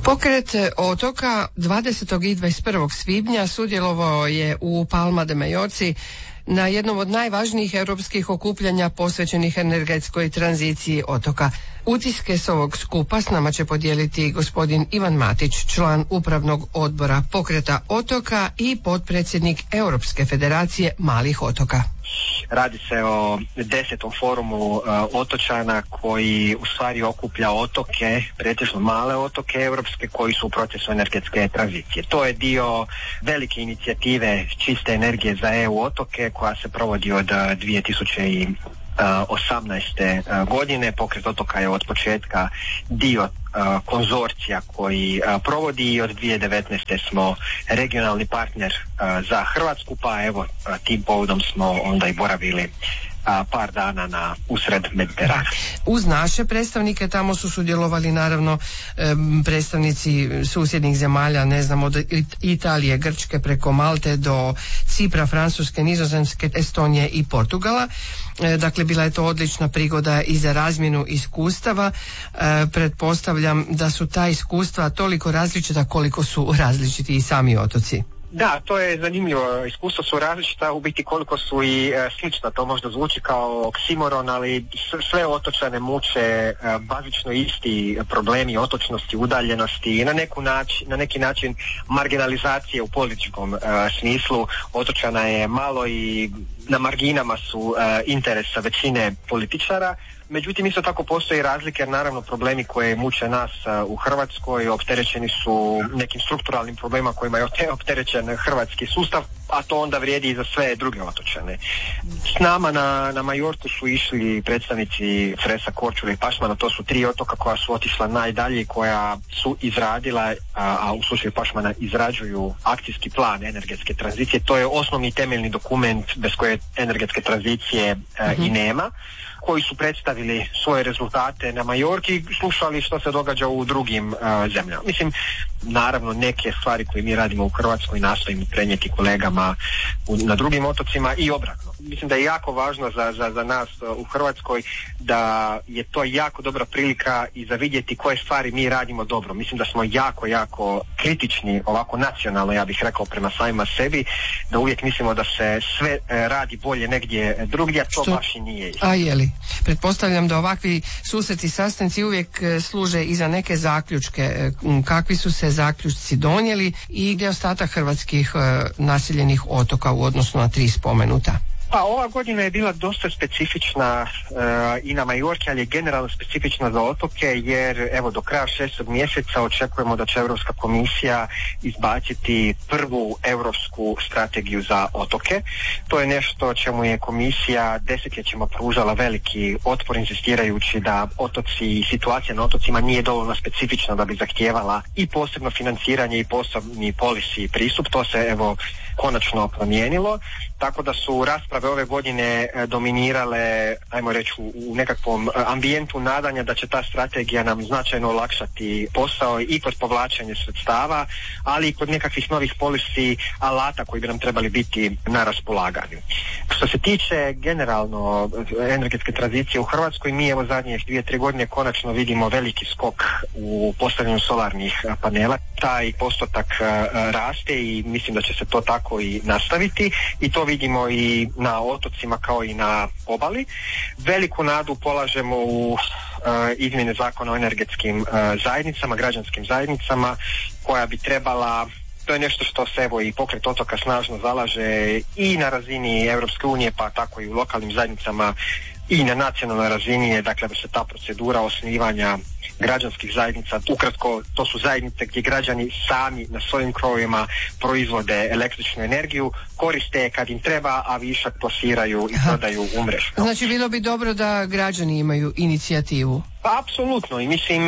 Pokret otoka 20. i 21. svibnja sudjelovao je u Palma de Mallorci na jednom od najvažnijih europskih okupljanja posvećenih energetskoj tranziciji otoka. Utiske s ovog skupa s nama će podijeliti gospodin Ivan Matić, član upravnog odbora Pokreta otoka i potpredsjednik Europske federacije malih otoka. Radi se o 10. forumu otočana koji u stvari okuplja otoke, pretežno male otoke europske koji su u procesu energetske tranzicije. To je dio velike inicijative čiste energije za EU otoke koja se provodi od 2018. godine. Pokret otoka je od početka dio konzorcija koji provodi i od 2019. smo regionalni partner za Hrvatsku, pa evo tim povodom smo onda i boravili par dana usred Mediterana. Uz naše predstavnike tamo su sudjelovali naravno predstavnici susjednih zemalja, ne znam, od Italije, Grčke preko Malte do Cipra, Francuske, Nizozemske, Estonije i Portugala. Dakle, bila je to odlična prigoda i za razmjenu iskustava. Pretpostavljam da su ta iskustva toliko različita koliko su različiti i sami otoci. Da, to je zanimljivo. Iskustva su različita, u biti koliko su i slična. To možda zvuči kao oksimoron, ali sve otočane muče bazično isti problemi otočnosti, udaljenosti i na neki način marginalizacije u političkom smislu. Otočana je malo i na marginama su interesa većine političara. Međutim, isto tako postoji razlike jer naravno problemi koje muče nas u Hrvatskoj opterećeni su nekim strukturalnim problemima kojima je opterećen hrvatski sustav, a to onda vrijedi i za sve druge otočane. S nama na Majorku su išli predstavnici Cresa, Korčule i Pašmana, to su 3 otoka koja su otišla najdalje, koja su izradila, a u slučaju Pašmana izrađuju akcijski plan energetske tranzicije. To je osnovni temeljni dokument bez koje energetske tranzicije i nema, koji su predstavili svoje rezultate na Majorki i slušali što se događa u drugim zemljama. Mislim, naravno neke stvari koje mi radimo u Hrvatskoj nastojimo prenijeti kolegama na drugim otocima i obratno. Mislim da je jako važno za nas u Hrvatskoj da je to jako dobra prilika i za vidjeti koje stvari mi radimo dobro. Mislim da smo jako kritični, ovako nacionalno ja bih rekao prema samima sebi, da uvijek mislimo da se sve radi bolje negdje drugdje, a to baš i nije isto. A je li? Pretpostavljam da ovakvi susreti i sastanci uvijek služe i za neke zaključke. Kakvi su se zaključci donijeli i gdje je ostatak hrvatskih naseljenih otoka u odnosu na 3 spomenuta? Pa ova godina je bila dosta specifična i na Majorki, ali je generalno specifična za otoke, jer evo do kraja 6. mjeseca očekujemo da će Europska komisija izbaciti prvu europsku strategiju za otoke. To je nešto čemu je komisija desetljećima pružala veliki otpor, inzistirajući da otoci i situacija na otocima nije dovoljno specifična da bi zahtijevala i posebno financiranje i posebni policy pristup. To se evo konačno promijenilo, tako da su rasprave ove godine dominirale, ajmo reći, u nekakvom ambijentu nadanja da će ta strategija nam značajno olakšati posao i kod povlačenja sredstava, ali i kod nekakvih novih policy alata koji bi nam trebali biti na raspolaganju. Što se tiče generalno energetske tranzicije u Hrvatskoj, mi evo zadnjih 2-3 godine konačno vidimo veliki skok u postavljanju solarnih panela. Taj postotak raste i mislim da će se to tako i nastaviti i to vidimo i na otocima kao i na obali. Veliku nadu polažemo u izmjene zakona o energetskim zajednicama, građanskim zajednicama, koja bi trebala, to je nešto što se evo i Pokret otoka snažno zalaže i na razini Europske unije, pa tako i u lokalnim zajednicama i na nacionalnoj razini je, dakle, da se ta procedura osnivanja građanskih zajednica, ukratko to su zajednice gdje građani sami na svojim krovovima proizvode električnu energiju, koriste kad im treba, a višak plasiraju i prodaju u mrežu. Znači bilo bi dobro da građani imaju inicijativu. Pa apsolutno, i mislim,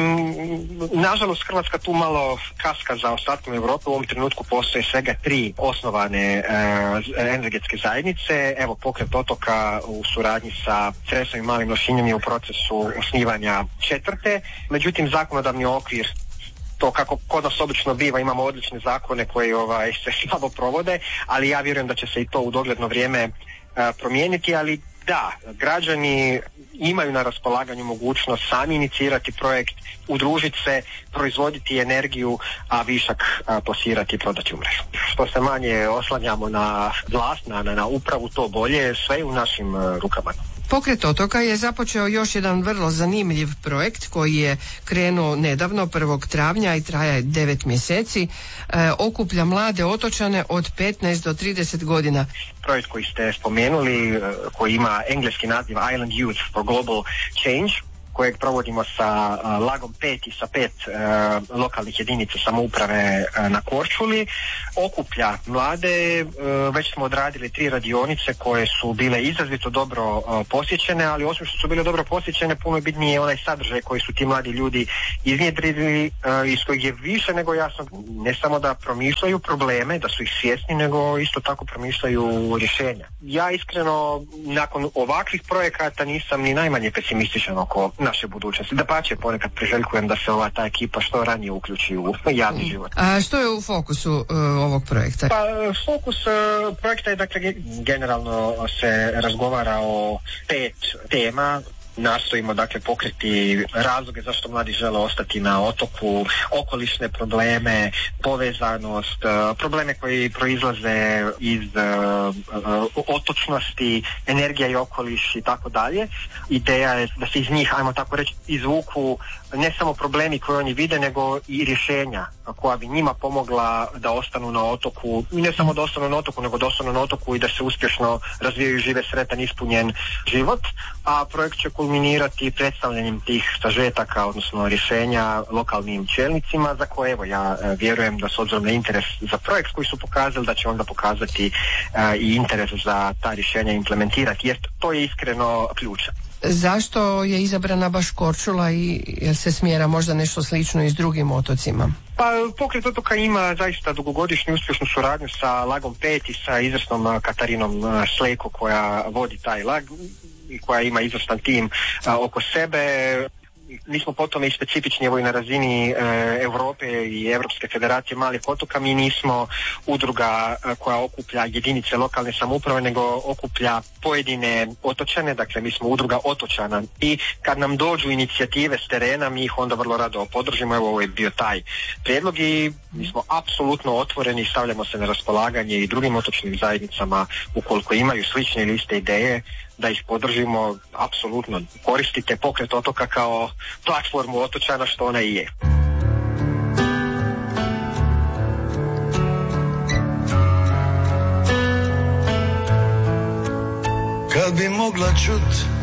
nažalost Hrvatska tu malo kaska za ostatkom Europe. U ovom trenutku postoje svega 3 osnovane energetske zajednice. Evo, Pokret otoka u suradnji sa Cresom i Malim Lošinjem je u procesu osnivanja 4. Međutim, zakonodavni okvir, to kako kod nas obično biva, imamo odlične zakone koji se slabo provode, ali ja vjerujem da će se i to u dogledno vrijeme promijeniti, ali Da, građani imaju na raspolaganju mogućnost sami inicirati projekt, udružiti se, proizvoditi energiju, a višak plasirati i prodati u mrežu. Što se manje oslanjamo na vlast, na upravu, to bolje, sve je u našim rukama. Pokret otoka je započeo još jedan vrlo zanimljiv projekt koji je krenuo nedavno 1. travnja i traje 9 mjeseci. Okuplja mlade otočane od 15 do 30 godina. Projekt koji ste spomenuli, koji ima engleski naziv Island Youth for Global Change, kojeg provodimo sa Lagom 5 i sa 5 lokalnih jedinica samouprave na Korčuli, okuplja mlade. Već smo odradili 3 radionice koje su bile izrazito dobro posjećene, ali osim što su bile dobro posjećene, puno je bitnije onaj sadržaj koji su ti mladi ljudi iznjedrili, iz kojeg je više nego jasno ne samo da promišljaju probleme, da su ih svjesni, nego isto tako promišljaju rješenja. Ja iskreno nakon ovakvih projekata nisam ni najmanje pesimističan oko naše budućnosti. Dapače, ponekad priželjkujem da se ta ekipa što ranije uključi u javni život. A što je u fokusu ovog projekta? Pa fokus projekta je, dakle, generalno se razgovara o 5 tema. Nastojimo, dakle, pokriti razloge zašto mladi žele ostati na otoku, okolišne probleme, povezanost, probleme koji proizlaze iz otočnosti, energija i okoliš i tako dalje. Ideja je da se iz njih, ajmo tako reći, izvuku ne samo problemi koje oni vide, nego i rješenja koja bi njima pomogla da ostanu na otoku, i ne samo da ostanu na otoku, nego da ostanu na otoku i da se uspješno razvijaju i žive sretan, ispunjen život, a projekt će kulminirati predstavljanjem tih sažetaka, odnosno rješenja lokalnim čelnicima, za koje, evo, ja vjerujem da s obzirom na interes za projekt koji su pokazali, da će onda pokazati i interes za ta rješenja implementirati, jer to je iskreno ključno. Zašto je izabrana baš Korčula i jel se smjera možda nešto slično i s drugim otocima? Pa pokret otoka ima zaista dugogodišnju uspješnu suradnju sa Lagom 5 i sa izvrsnom Katarinom Slejko koja vodi taj lag i koja ima izvrstan tim oko sebe. Mi smo potom i specifični, evo, i na razini Europe i Europske federacije malih otoka. Mi nismo udruga koja okuplja jedinice lokalne samouprave, nego okuplja pojedine otočane, dakle mi smo udruga otočana, i kad nam dođu inicijative s terena, mi ih onda vrlo rado podržimo. Evo, ovo je bio taj prijedlog i mi smo apsolutno otvoreni, stavljamo se na raspolaganje i drugim otočnim zajednicama ukoliko imaju slične ili iste ideje, da ih podržimo. Apsolutno koristite pokret otoka kao platformu otočana, što ona i je. Kad bi mogla čut